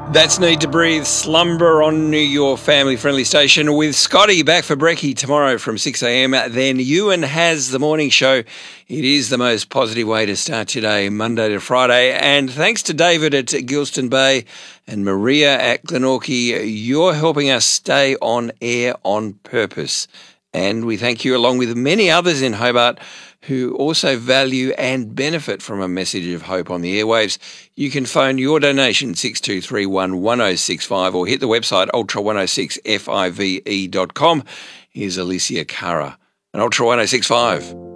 That's Need to Breathe, Slumber on your family-friendly station with Scotty back for brekkie tomorrow from 6am. Then Ewan has the morning show. It is the most positive way to start your day, Monday to Friday. And thanks to David at Gilston Bay and Maria at Glenorchy, you're helping us stay on air on purpose. And we thank you, along with many others in Hobart, who also value and benefit from a message of hope on the airwaves. You can phone your donation 6231 1065 or hit the website ultra106five.com. Here's Alicia Cara and Ultra 1065.